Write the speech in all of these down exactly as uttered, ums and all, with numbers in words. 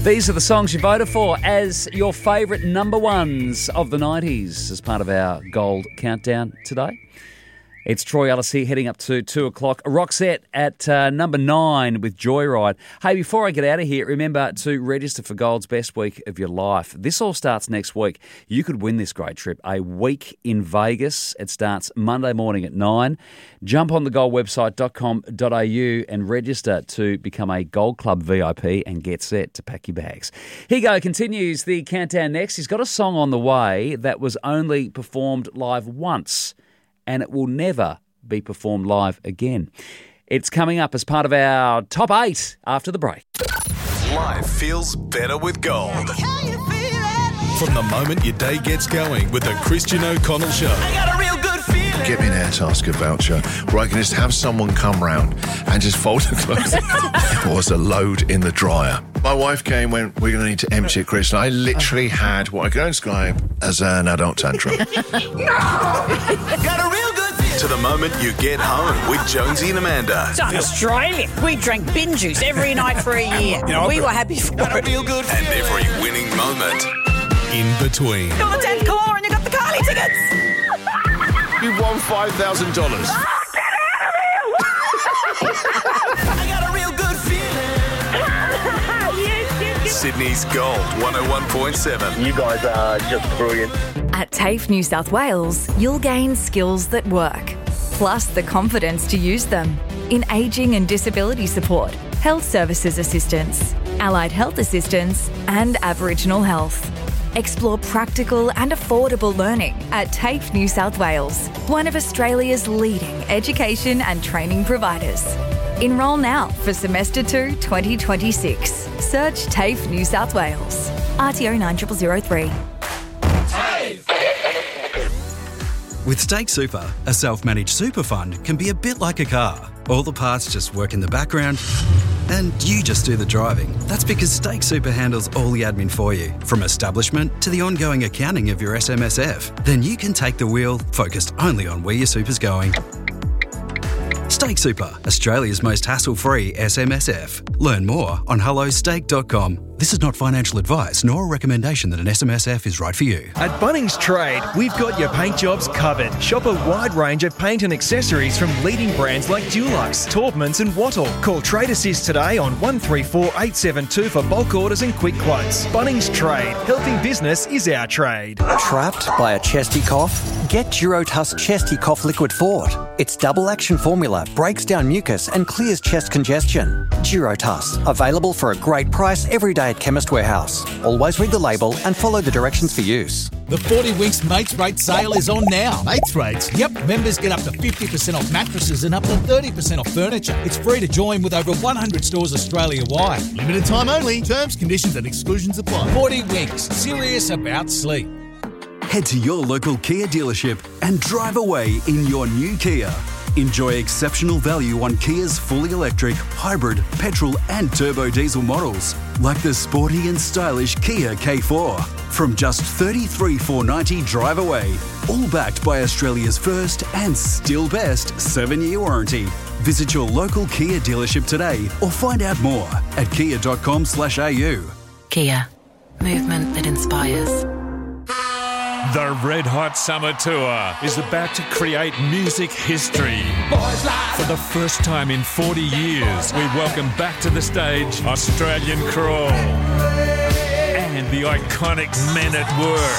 These are the songs you voted for as your favourite number ones of the nineties as part of our Gold Countdown today. It's Troy Ellis here, heading up to two o'clock. Roxette at uh, number nine with Joyride. Hey, before I get out of here, remember to register for Gold's Best Week of Your Life. This all starts next week. You could win this great trip, a week in Vegas. It starts Monday morning at nine. Jump on the gold website dot com dot a u and register to become a Gold Club V I P and get set to pack your bags. Higo continues the countdown next. He's got a song on the way that was only performed live once, and it will never be performed live again. It's coming up as part of our top eight after the break. Life feels better with Gold. From the moment your day gets going with the Christian O'Connell Show. I got a real good feeling. Get me an Airtasker voucher where I can just have someone come round and just fold the clothes. Or as a load in the dryer. My wife came when we're going to need to empty it, Chris, and I literally had what I can describe as an adult tantrum. Got a real good feeling. To the moment you get home with Jonesy and Amanda. It's Australia. We drank bin juice every night for a year. You know, we were happy for Got a it. real good And feeling. every winning moment in between. You got the tenth car and you got the Carly tickets. You've won five thousand dollars. I got a real good feeling. Sydney's Gold one oh one point seven. You guys are just brilliant. At TAFE New South Wales, you'll gain skills that work, plus the confidence to use them in ageing and disability support, health services assistance, allied health assistance, and Aboriginal health. Explore practical and affordable learning at TAFE New South Wales, one of Australia's leading education and training providers. Enrol now for Semester two twenty twenty-six. Search TAFE New South Wales. R T O nine zero zero three. With Stake Super, a self-managed super fund can be a bit like a car. All the parts just work in the background and you just do the driving. That's because Stake Super handles all the admin for you, from establishment to the ongoing accounting of your S M S F. Then you can take the wheel, focused only on where your super's going. Stake Super, Australia's most hassle-free S M S F. Learn more on hello stake dot com. This is not financial advice nor a recommendation that an S M S F is right for you. At Bunnings Trade, we've got your paint jobs covered. Shop a wide range of paint and accessories from leading brands like Dulux, Taubmans and Wattle. Call Trade Assist today on one three four eight seven two for bulk orders and quick quotes. Bunnings Trade. Helping business is our trade. Trapped by a chesty cough? Get Durotusk Chesty Cough Liquid Fort. Its double action formula breaks down mucus and clears chest congestion. Durotusk, available for a great price every day at Chemist Warehouse. Always read the label and follow the directions for use. The forty Winks Mates Rate sale is on now. Mates Rates? Yep. Members get up to fifty percent off mattresses and up to thirty percent off furniture. It's free to join with over one hundred stores Australia-wide. Limited time only. Terms, conditions and exclusions apply. forty Winks. Serious about sleep. Head to your local Kia dealership and drive away in your new Kia. Enjoy exceptional value on Kia's fully electric, hybrid, petrol and turbo diesel models, like the sporty and stylish Kia K four. From just thirty-three thousand four hundred ninety dollars drive away, all backed by Australia's first and still best seven-year warranty. Visit your local Kia dealership today or find out more at kia dot com slash a u. Kia. Movement that inspires. The Red Hot Summer Tour is about to create music history. For the first time in forty years, we welcome back to the stage Australian Crawl and the iconic Men at Work.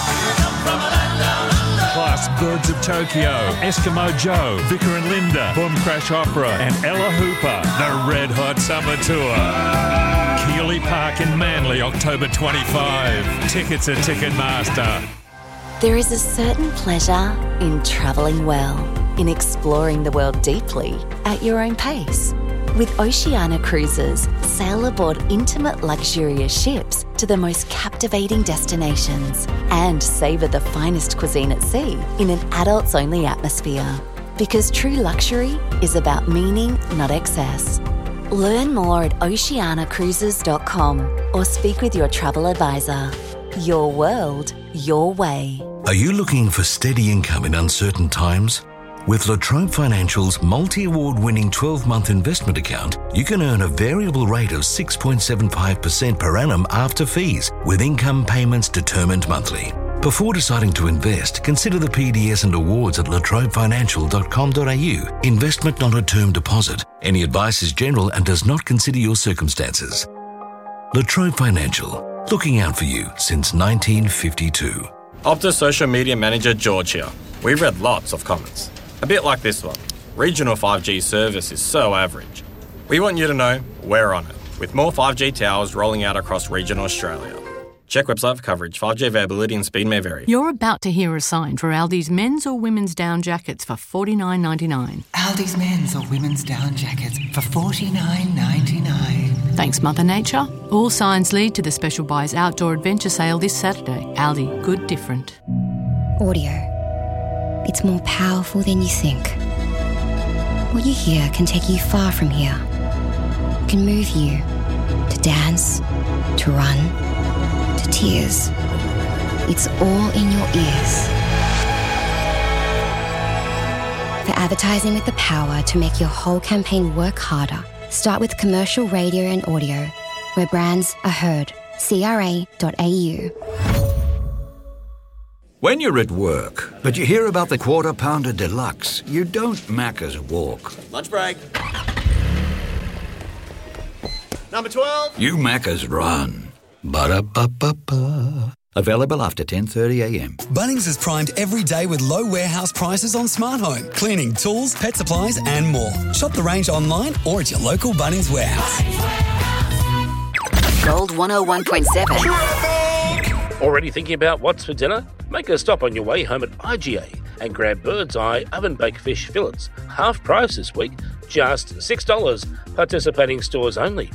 Plus Birds of Tokyo, Eskimo Joe, Vicar and Linda, Boom Crash Opera and Ella Hooper. The Red Hot Summer Tour. Keeley Park in Manly, October twenty-fifth. Tickets at Ticketmaster. There is a certain pleasure in travelling well, in exploring the world deeply at your own pace. With Oceania Cruises, sail aboard intimate, luxurious ships to the most captivating destinations and savour the finest cuisine at sea in an adults-only atmosphere. Because true luxury is about meaning, not excess. Learn more at oceania cruises dot com or speak with your travel advisor. Your world, your way. Are you looking for steady income in uncertain times? With La Trobe Financial's multi-award winning twelve-month investment account, you can earn a variable rate of six point seven five percent per annum after fees, with income payments determined monthly. Before deciding to invest, consider the P D S and awards at la trobe financial dot com dot a u. Investment not a term deposit. Any advice is general and does not consider your circumstances. La Trobe Financial, looking out for you since nineteen fifty-two. Optus Social Media Manager George here. We've read lots of comments. A bit like this one. Regional five G service is so average. We want you to know we're on it, with more five G towers rolling out across regional Australia. Check website for coverage. five G availability and speed may vary. You're about to hear a sign for Aldi's men's or women's down jackets for forty-nine ninety-nine. Aldi's men's or women's down jackets for forty-nine ninety-nine. Thanks, Mother Nature. All signs lead to the Special Buys Outdoor Adventure Sale this Saturday. Aldi, good different. Audio. It's more powerful than you think. What you hear can take you far from here. It can move you to dance, to run, to tears. It's all in your ears. For advertising with the power to make your whole campaign work harder, start with commercial radio and audio, where brands are heard. C R A dot A U. When you're at work, but you hear about the Quarter Pounder Deluxe, you don't Macca's walk. Lunch break. Number twelve. You Macca's run. Ba-da-ba-ba-ba. Available after ten thirty a m. Bunnings is primed every day with low warehouse prices on smart home, cleaning tools, pet supplies and more. Shop the range online or at your local Bunnings warehouse. Gold one oh one point seven. Already thinking about what's for dinner? Make a stop on your way home at I G A and grab Bird's Eye oven-baked fish fillets. Half price this week, just six dollars. Participating stores only.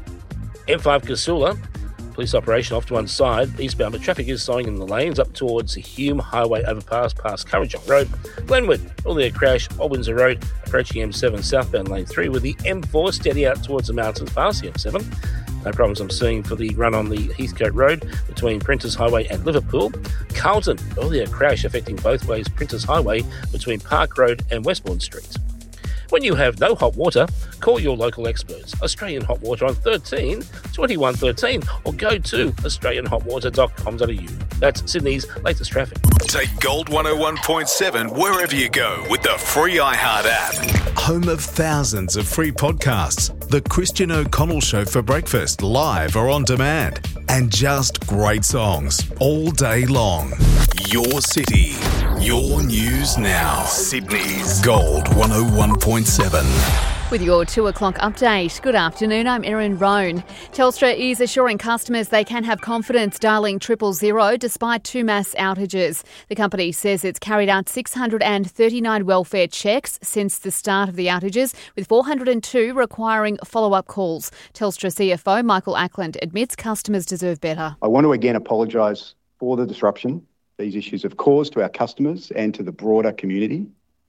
M five Casula, police operation off to one side, eastbound, but traffic is slowing in the lanes up towards the Hume Highway overpass past Currajong Road. Glenwood, earlier crash, Old Windsor Road, approaching M seven southbound lane three, with the M four steady out towards the mountains past the M seven. No problems I'm seeing for the run on the Heathcote Road between Printers Highway and Liverpool. Carlton, earlier crash affecting both ways Printers Highway between Park Road and Westbourne Street. When you have no hot water, call your local experts. Australian Hot Water on thirteen twenty-one thirteen or go to australian hot water dot com dot a u. That's Sydney's latest traffic. Take Gold one oh one point seven wherever you go with the free iHeart app. Home of thousands of free podcasts. The Christian O'Connell Show for breakfast, live or on demand. And just great songs all day long. Your city, your news now. Sydney's Gold one oh one point seven. With your two o'clock update. Good afternoon, I'm Erin Roan. Telstra is assuring customers they can have confidence dialling triple zero despite two mass outages. The company says it's carried out six hundred thirty-nine welfare checks since the start of the outages, with four hundred two requiring follow-up calls. Telstra C F O Michael Ackland admits customers deserve better. I want to again apologise for the disruption these issues have caused to our customers and to the broader community.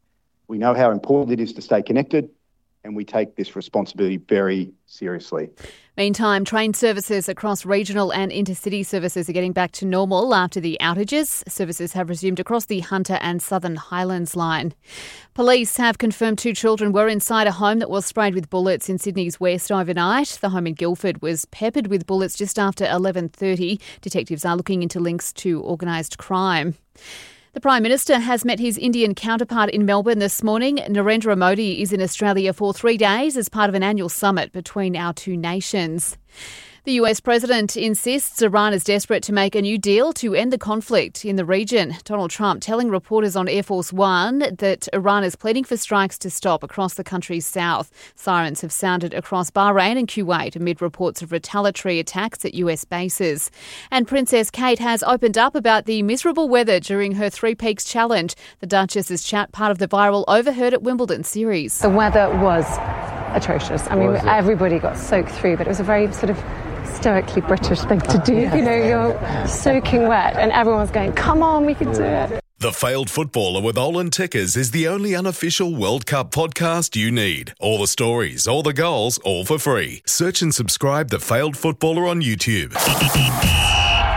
We know how important it is to stay connected, and we take this responsibility very seriously. Meantime, train services across regional and intercity services are getting back to normal after the outages. Services have resumed across the Hunter and Southern Highlands line. Police have confirmed two children were inside a home that was sprayed with bullets in Sydney's west overnight. The home in Guildford was peppered with bullets just after eleven thirty. Detectives are looking into links to organised crime. The Prime Minister has met his Indian counterpart in Melbourne this morning. Narendra Modi is in Australia for three days as part of an annual summit between our two nations. The U S President insists Iran is desperate to make a new deal to end the conflict in the region. Donald Trump telling reporters on Air Force One that Iran is pleading for strikes to stop across the country's south. Sirens have sounded across Bahrain and Kuwait amid reports of retaliatory attacks at U S bases. And Princess Kate has opened up about the miserable weather during her Three Peaks Challenge. The Duchess's chat part of the viral Overheard at Wimbledon series. The weather was atrocious. I mean, everybody got soaked through, but it was a very sort of stoically British thing to do. You know, you're soaking wet and everyone's going, come on, we can do it. The Failed Footballer with Olin Tickers is the only unofficial World Cup podcast you need. All the stories, all the goals, all for free. Search and subscribe The Failed Footballer on YouTube.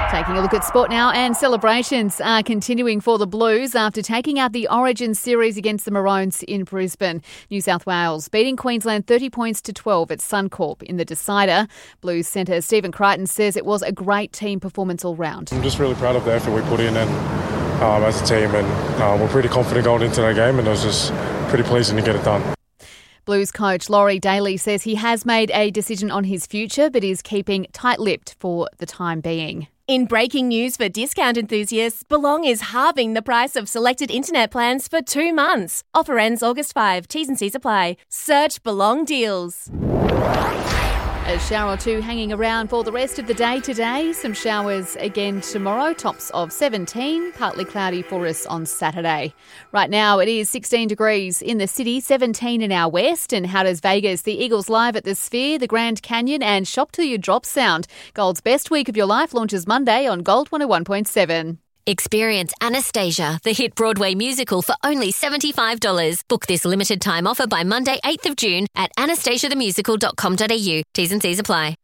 Taking a look at sport now, and celebrations are continuing for the Blues after taking out the Origin series against the Maroons in Brisbane. New South Wales beating Queensland thirty points to twelve at Suncorp in the decider. Blues centre Stephen Crichton says it was a great team performance all round. I'm just really proud of the effort we put in and um, as a team, and um, we're pretty confident going into that game, and it was just pretty pleasing to get it done. Blues coach Laurie Daly says he has made a decision on his future but is keeping tight-lipped for the time being. In breaking news for discount enthusiasts, Belong is halving the price of selected internet plans for two months. Offer ends August fifth. T's and C's apply. Search Belong Deals. A shower or two hanging around for the rest of the day today. Some showers again tomorrow. Tops of seventeen. Partly cloudy for us on Saturday. Right now it is sixteen degrees in the city, seventeen in our west. And how does Vegas? The Eagles live at the Sphere, the Grand Canyon and Shop Till You Drop Sound. Gold's Best Week of Your Life launches Monday on Gold one oh one point seven. Experience Anastasia, the hit Broadway musical, for only seventy-five dollars. Book this limited time offer by Monday, eighth of June at anastasia the musical dot com dot a u. T's and C's apply.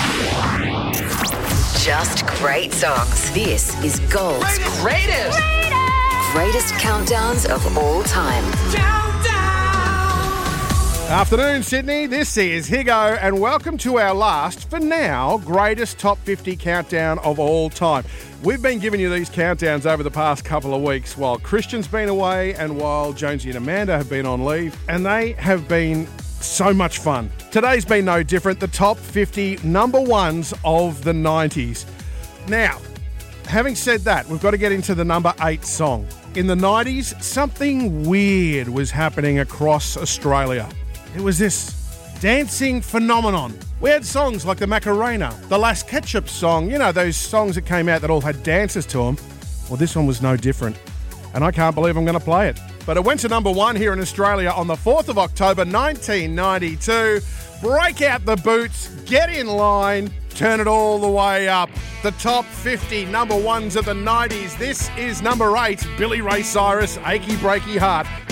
Just great songs. This is Gold's Greatest! Greatest! Greatest countdowns of all time. Afternoon, Sydney. This is Higo, and welcome to our last, for now, greatest top fifty countdown of all time. We've been giving you these countdowns over the past couple of weeks while Christian's been away and while Jonesy and Amanda have been on leave, and they have been so much fun. Today's been no different. The top fifty number ones of the nineties. Now, having said that, we've got to get into the number eight song. In the nineties, something weird was happening across Australia. It was this dancing phenomenon. We had songs like the Macarena, the Las Ketchup song, you know, those songs that came out that all had dances to them. Well, this one was no different, and I can't believe I'm going to play it. But it went to number one here in Australia on the fourth of October, nineteen ninety-two. Break out the boots, get in line, turn it all the way up. The top fifty number ones of the nineties. This is number eight, Billy Ray Cyrus, Achy Breaky Heart.